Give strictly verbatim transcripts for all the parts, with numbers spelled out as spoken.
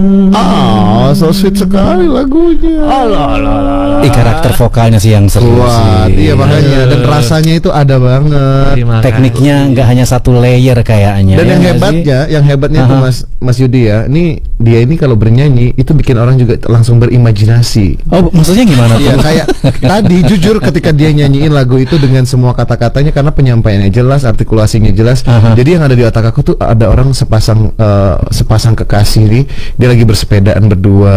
Ah, so sweet sekali lagunya. Alah, alah, alah. Eh, karakter vokalnya sih yang seru Kuat, sih. iya makanya. Dan rasanya itu ada banget. Terima Tekniknya nggak hanya satu layer kayaknya. Dan ya yang nggak hebatnya, yang hebatnya tuh Aha. Mas Mas Yudi ya, ini dia ini kalau bernyanyi itu bikin orang juga langsung berimajinasi. Oh, maksudnya gimana tuh? Iya kayak tadi jujur ketika dia nyanyiin lagu itu dengan semua kata-katanya karena penyampaiannya jelas, artikulasinya jelas. Aha. Jadi yang ada di otak aku tuh ada orang sepasang eh, sepasang kekasih nih, dia lagi bersepedaan berdua.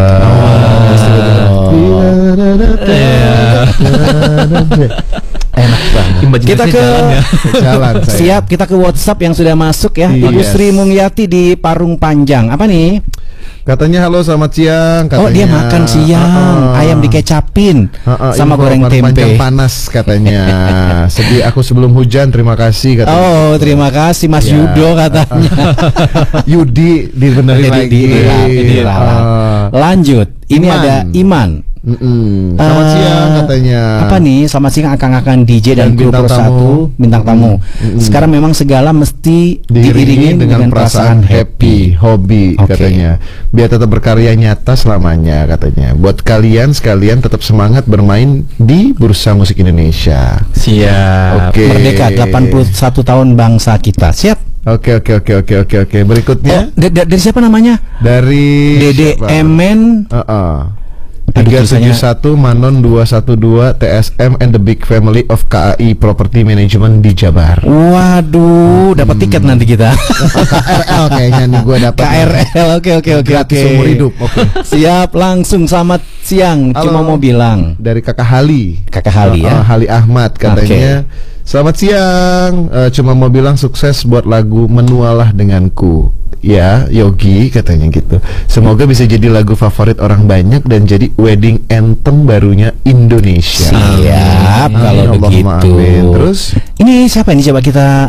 Enak banget. Kita ke ya. Jalan saya. siap, kita ke WhatsApp yang sudah masuk ya. Yes. Ibu Sri Mungyati di Parung Panjang. Apa nih? Katanya halo selamat siang. Katanya, Oh, dia makan siang, Ah, ah. ayam dikecapin Ah, ah, sama info goreng Parung Panjang tempe. panas katanya. Sedih aku sebelum hujan, terima kasih katanya. Oh, terima kasih Mas Ya. Yudo katanya. Yudi dibenerin Di- lagi. di- di- di- di- Ah. Lanjut, ini Iman. ada Iman. Mm-mm. Selamat Eh, siang katanya. Apa nih? Selamat siang akan-akan D J dan, Dan kru bintang Pro tamu. satu bintang tamu. Mm-mm. Sekarang memang segala mesti Diiringi diiringi dengan, perasaan happy, hobi Oke. katanya. Biar tetap berkarya nyata selamanya katanya. Buat kalian sekalian tetap semangat bermain di Bursa Musik Indonesia. Siap. Oke. Merdeka delapan puluh satu tahun bangsa kita. Siap? Oke oke oke oke oke oke. Berikutnya Oh, da- da- dari siapa namanya? dari Dede siapa? Emen. Heeh. Aduh, tiga tujuh tulisannya- satu Manon dua satu dua T S M and the Big Family of K A I Property Management di Jabar. Waduh, dapat tiket nanti kita. K R L kayaknya nih gue dapat. K R L. Oke oke oke Gratis oke. seumur hidup. Oke. Siap, langsung selamat siang. Halo. Cuma mau bilang Dari Kakak Hali. Kakak Hali Uh, ya. Hali Ahmad katanya. Selamat siang. Uh, cuma mau bilang sukses buat lagu Menualah Denganku. Ya, Yogi katanya gitu. Semoga bisa jadi lagu favorit orang banyak dan jadi wedding anthem barunya Indonesia. Siap, Amin, kalau Allahumma begitu. amin. Terus Ini siapa ini coba kita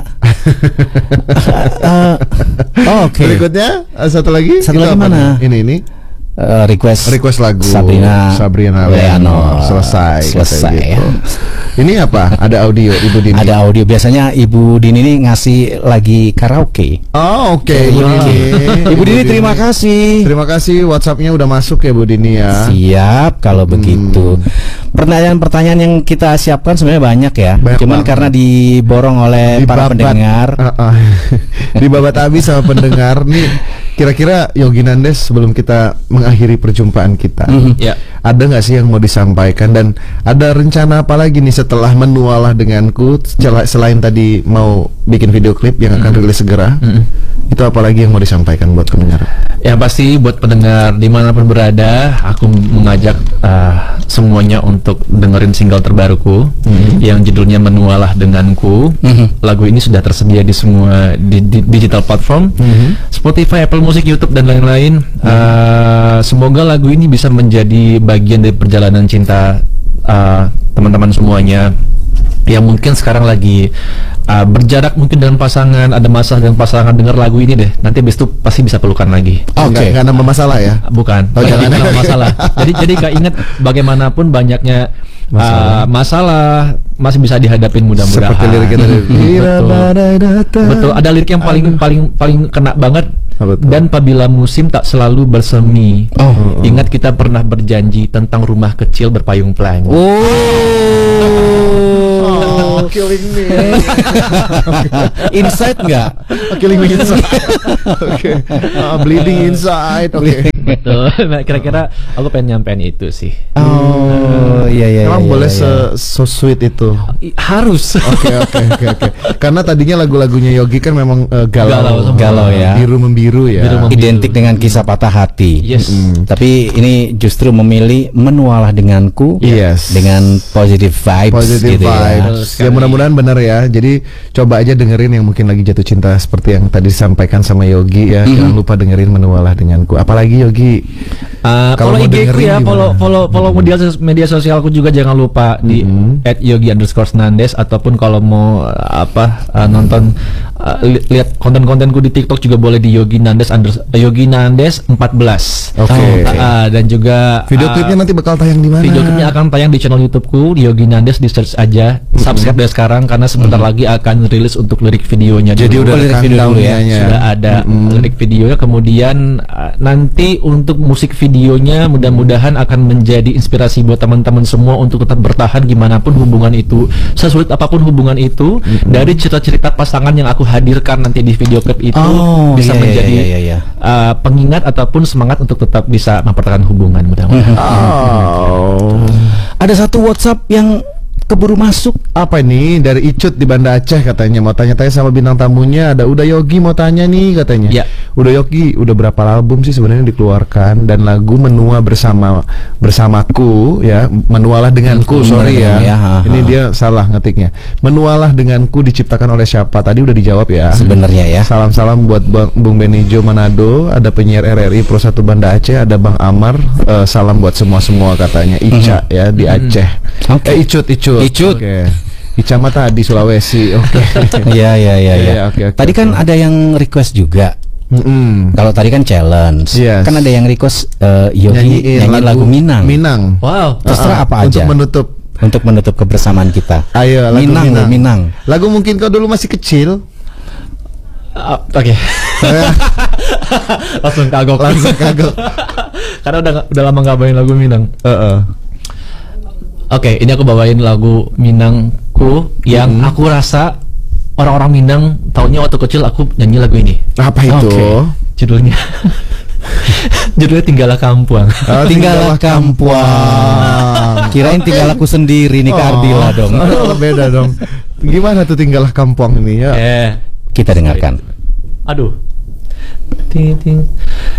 Eh, oh, Oke. berikutnya uh, satu lagi. Satu Itu lagi apa mana? nih? Ini ini Eh, request request lagu Sabrina Sabrina Leonor. Leonor. Selesai Selesai katanya ya. gitu. Ini apa? Ada audio Ibu Dini. Ada audio. Biasanya Ibu Dini ini ngasih lagi karaoke. Oh, oke. Ibu Ibu Dini. Dini. Ibu Dini terima kasih. Terima kasih WhatsApp-nya udah masuk ya Bu Dini ya. Siap kalau Hmm. begitu. Pertanyaan-pertanyaan yang kita siapkan sebenarnya banyak ya. Banyak Cuman banget. karena diborong oleh para Dibabat. pendengar. Ah, ah. Dibabat habis sama pendengar nih. Kira-kira Yogi Nandes sebelum kita mengakhiri perjumpaan kita, Mhm. Ya. ada nggak sih yang mau disampaikan dan ada rencana apa lagi nih setelah Menualah Denganku sel- selain tadi mau bikin video klip yang akan rilis segera? Itu apa lagi yang mau disampaikan buat pendengar? Yang pasti buat pendengar dimanapun berada, aku mengajak uh, semuanya untuk dengerin single terbaruku yang judulnya Menualah Denganku. Mhm. Lagu ini sudah tersedia di semua di, di- digital platform, Spotify, Apple Music, YouTube dan lain-lain. Uh, semoga lagu ini bisa menjadi bagian dari perjalanan cinta uh, teman-teman semuanya yang mungkin sekarang lagi uh, berjarak mungkin dengan pasangan, ada masalah dengan pasangan, dengar lagu ini deh. Nanti habis itu pasti bisa pelukan lagi. Oke, Oke. nggak nambah masalah ya? Bukan, Oh, bukan jangan. nambah masalah. Jadi jadi gak ingat bagaimanapun banyaknya uh, masalah masih bisa dihadapin mudah-mudahan. Seperti lirik kita tadi. Betul. Betul, ada lirik yang paling paling paling kena banget. Apa tuh? Dan apabila musim tak selalu bersemi, Oh. ingat kita pernah berjanji tentang rumah kecil berpayung pelangi. Oh. killing me. Insight nggak? Killing me inside. Oke. Ah, bleeding inside. Oke. Betul. Nah, kira-kira aku pengen nyampein itu sih. Oh iya iya. Emang iya, boleh iya. se so sweet itu. I- Harus. Oke oke oke oke. Karena tadinya lagu-lagunya Yogi kan memang eh, galau, Galau semua. Galau ya. Biru membiru ya. Biru mem- Identik dengan kisah patah hati. Yes. Tapi ini justru memilih Menualah Denganku. Yes. Dengan positive vibes. Positive gitu ya. vibes. Ya, mudah-mudahan benar ya. Jadi coba aja dengerin yang mungkin lagi jatuh cinta seperti yang tadi disampaikan sama Yogi ya. Jangan lupa dengerin Menualah Denganku. Apalagi Yogi. Uh, Kalau follow mau I G ku dengerin ya, gimana? follow follow follow media sos- media sosialku juga jangan lupa di Mhm. at yogi underscore nandes ataupun kalau mau uh, apa uh, nonton uh, li lihat konten-kontenku di TikTok juga boleh di Yogi Nandes under Yogi Nandes empat belas. Oke. Okay. Uh, uh, dan juga video klipnya uh, nanti bakal tayang di mana? Video klipnya akan tayang di channel YouTubeku di Yogi Nandes, di search aja. Mm-hmm. Subscribe dari sekarang karena sebentar mm-hmm. lagi akan rilis untuk lirik videonya. Jadi dulu. udah lirik video dulu ya. Sudah ada mm-hmm. lirik videonya. Kemudian uh, nanti untuk musik videonya mudah-mudahan akan menjadi inspirasi buat teman-teman semua untuk tetap bertahan gimana pun hubungan itu, sesulit apapun hubungan itu, mm-hmm. dari cerita-cerita pasangan yang aku hadirkan nanti di video klip itu oh, bisa iya, menjadi iya, iya, iya. Uh, pengingat ataupun semangat untuk tetap bisa mempertahankan hubungan mudah-mudahan. Oh. Ada satu WhatsApp yang keburu masuk. Apa ini dari Icut di Banda Aceh katanya mau tanya-tanya sama bintang tamunya. Ada Udah Yogi mau tanya nih katanya. Ya. Udah Yogi udah berapa album sih sebenarnya dikeluarkan dan lagu Menua bersama bersamaku ya, Menualah denganku, sorry ya, ya ha, ha. Ini dia salah ngetiknya. Menualah denganku diciptakan oleh siapa? Tadi udah dijawab ya. Sebenarnya ya. Salam-salam buat Bang Bung Benijo Manado, ada penyiar R R I Pro satu Banda Aceh, ada Bang Amar. Uh, salam buat semua-semua katanya. Ica mm-hmm. ya di Aceh. Okay. Eh Icut Icut. Icut. Oke. Okay. Ica mata di Sulawesi. Oke. Iya iya iya ya. Okay, okay, tadi okay. kan ada yang request juga. Mm-hmm. Kalau tadi kan challenge. Yes. Kan ada yang request uh, Yogi nyanyi lagu, lagu Minang. Minang. Wow. Terserah uh, apa untuk aja. menutup untuk menutup kebersamaan kita. Ayo lagu Minang. Minang. Minang. Lagu mungkin kau dulu masih kecil. Uh, Oke. Okay. Langsung kagok. Langsung kagok. Karena udah udah lama nggak bawain lagu Minang. Uh-uh. Oke, okay, ini aku bawain lagu Minangku yang hmm. aku rasa orang-orang Minang taunya waktu kecil aku nyanyi lagu ini. Apa itu? Okay. Judulnya judulnya Tinggallah Kampuang. Oh, Tinggallah Kampuang. Kirain tinggal aku sendiri nih, oh. Ardila dong. Oh, beda dong. Gimana tuh Tinggallah Kampuang ini ya? Eh, kita dengarkan. Aduh. Ting ting